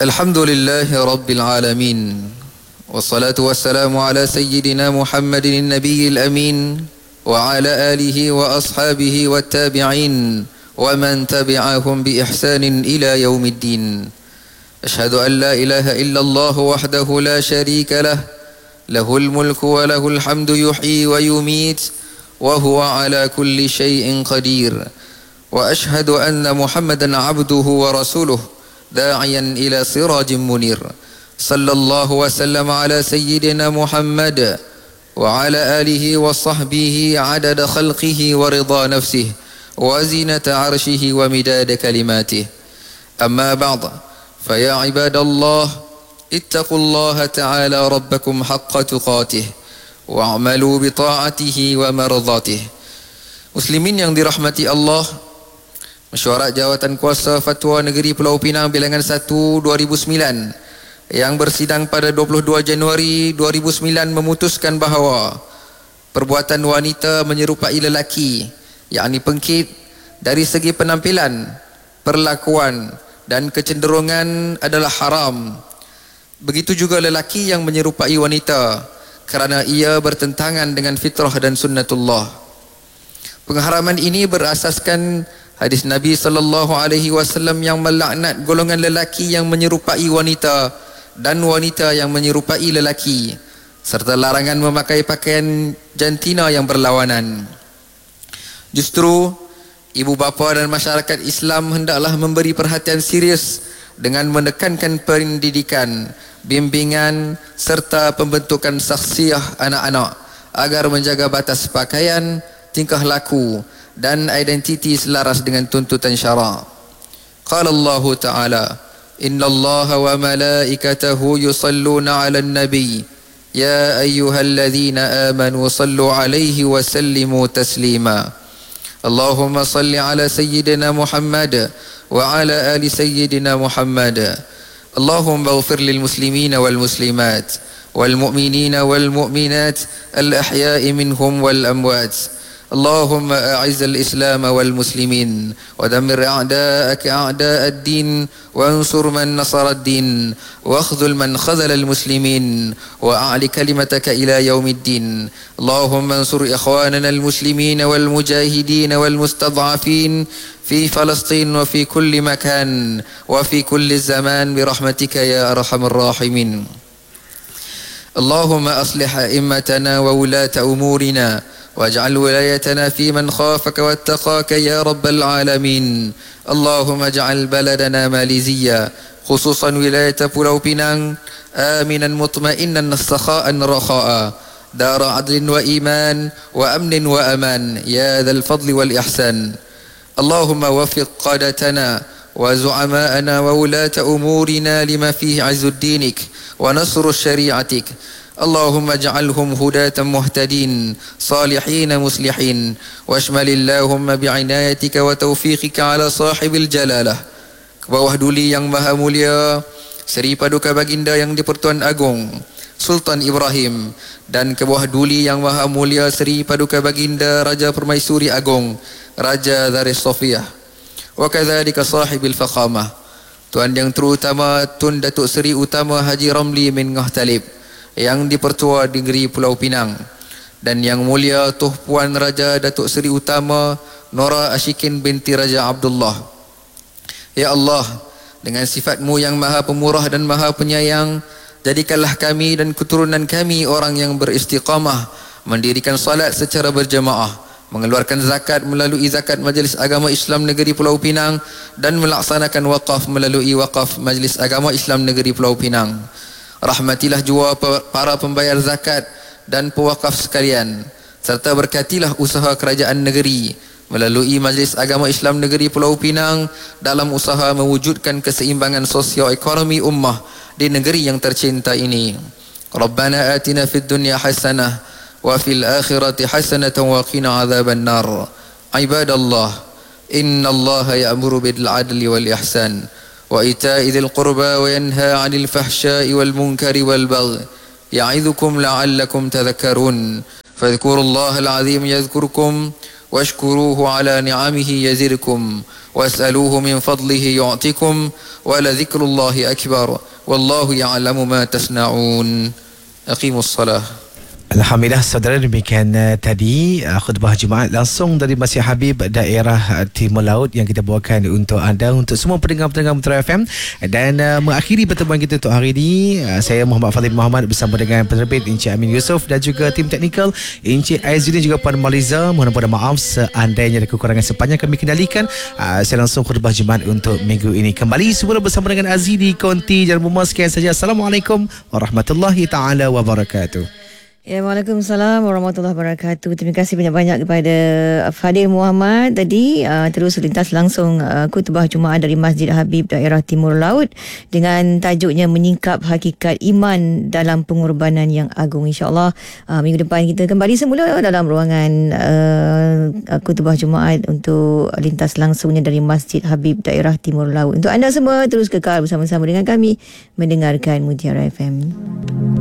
Alhamdulillahi Rabbil Alamin. Wassalatu wassalamu ala Sayyidina Muhammadin Nabiyil Amin wa ala alihi wa ashabihi wa tabi'in wa man tabi'ahum bi ihsanin ila yaumiddin. Ashhadu an la ilaha illallah wahdahu la sharika lah, lahul mulku wa lahul hamdu yuhyi wa yumit wa huwa ala kulli shay'in qadir. Wa ashhadu anna Muhammadan abduhu wa rasuluh داعيا إلى سراج منير. صلى الله وسلم على سيدنا محمد وعلى آله وصحبه عدد خلقه ورضا نفسه وزينة عرشه ومداد كلماته. أما بعد، فيا عباد الله اتقوا الله تعالى ربكم حق تقاته واعملوا بطاعته ومرضاته. Muslimin yang dirahmati Allah, Mesyuarat Jawatan Kuasa Fatwa Negeri Pulau Pinang Bilangan 1 2009 yang bersidang pada 22 Januari 2009 memutuskan bahawa perbuatan wanita menyerupai lelaki, yakni pengkit dari segi penampilan, perlakuan dan kecenderungan adalah haram. Begitu juga lelaki yang menyerupai wanita kerana ia bertentangan dengan fitrah dan sunnatullah. Pengharaman ini berasaskan hadis Nabi SAW yang melaknat golongan lelaki yang menyerupai wanita dan wanita yang menyerupai lelaki, serta larangan memakai pakaian jantina yang berlawanan. Justru ibu bapa dan masyarakat Islam hendaklah memberi perhatian serius dengan menekankan pendidikan, bimbingan serta pembentukan saksiah anak-anak agar menjaga batas pakaian, tingkah laku dan identiti selaras dengan tuntutan syara'. Qala Allah Ta'ala, Inna Allah wa malaikatahu yusalluna 'alan nabi ya ayyuhalladzina amanu sallu 'alaihi wa sallimu taslima. Allahumma salli 'ala sayyidina Muhammad wa 'ala ali sayyidina Muhammad. Allahumma ighfir lil muslimina wal muslimat wal mu'minina wal mu'minat al ahya'i minhum wal amwat. اللهم أعز الإسلام والمسلمين ودمر أعداءك أعداء الدين وانصر من نصر الدين واخذل من خذل المسلمين وأعل كلمتك إلى يوم الدين. اللهم انصر إخواننا المسلمين والمجاهدين والمستضعفين في فلسطين وفي كل مكان وفي كل الزمان برحمتك يا أرحم الراحمين. اللهم أصلح أئمتنا وولاة أمورنا واجعل ولايتنا في من خافك واتقاك يا رب العالمين. اللهم اجعل بلدنا ماليزيا خصوصا ولاية بولاو بينان آمنا مطمئنا سخاء رخاء دار عدل وإيمان وأمن وأمان يا ذا الفضل والإحسان. اللهم وفق قادتنا وزعماءنا وولاة أمورنا لما فيه عز دينك ونصر شريعتك. اللهم اجعلهم هداة مهتدين صالحين مصلحين واشمل اللهم بعنايتك وتوفيقك على صاحب الجلالة. Ke bawah duli yang maha mulia Seri Paduka Baginda yang di-Pertuan Agong Sultan Ibrahim, dan ke bawah duli yang maha mulia Seri Paduka Baginda Raja Permaisuri Agong Raja Daris Sofiah, wa kadzalika sahibil faqamah Tuan yang terutama Tun Datuk Seri Utama Haji Ramli bin Ngah Talib yang di-Pertua Negeri Pulau Pinang, dan yang mulia Tuh Puan Raja Datuk Seri Utama Nora Ashikin binti Raja Abdullah. Ya Allah, dengan sifat-Mu yang maha pemurah dan maha penyayang, jadikanlah kami dan keturunan kami orang yang beristiqamah, mendirikan salat secara berjemaah, mengeluarkan zakat melalui zakat Majlis Agama Islam Negeri Pulau Pinang, dan melaksanakan wakaf melalui wakaf Majlis Agama Islam Negeri Pulau Pinang. Rahmatilah jua para pembayar zakat dan pewakaf sekalian, serta berkatilah usaha kerajaan negeri melalui Majlis Agama Islam Negeri Pulau Pinang dalam usaha mewujudkan keseimbangan sosioekonomi ummah di negeri yang tercinta ini. Rabbana atina fid dunya hasanah wa fil akhirati hasanatan wa qina adzaban nar. Ibadallah, innallaha ya'muru bil adli wal ihsan وإيتاء ذي القربى وينهى عن الفحشاء والمنكر والبغي يعظكم لعلكم تذكرون فاذكروا الله العظيم يذكركم واشكروه على نعمه يزدكم واسألوه من فضله يعطكم ولذكر الله أكبر والله يعلم ما تصنعون أقيموا الصلاة. Alhamdulillah saudara, demikian tadi khutbah Jumaat langsung dari Masjid Habib daerah Timur Laut yang kita bawakan untuk anda, untuk semua pendengar-pendengar Metro FM. Dan mengakhiri pertemuan kita untuk hari ini, saya Muhammad Fadil Muhammad bersama dengan penerbit Encik Amin Yusof dan juga tim teknikal Encik Aizudin juga Puan Maliza. Mohon maaf seandainya ada kekurangan sepanjang kami kendalikan. Saya langsung khutbah Jumaat untuk minggu ini. Kembali semula bersama dengan Aziz di Konti Jalan Rumah. Sekian saja. Assalamualaikum warahmatullahi taala wabarakatuh. Ya, Waalaikumsalam warahmatullahi wabarakatuh. Terima kasih banyak-banyak kepada Fadil Muhammad tadi, terus lintas langsung khutbah Jumaat dari Masjid Habib daerah Timur Laut dengan tajuknya menyingkap hakikat iman dalam pengorbanan yang agung. InsyaAllah minggu depan kita kembali semula dalam ruangan khutbah Jumaat untuk lintas langsungnya dari Masjid Habib daerah Timur Laut. Untuk anda semua terus kekal bersama-sama dengan kami mendengarkan Mutiara FM.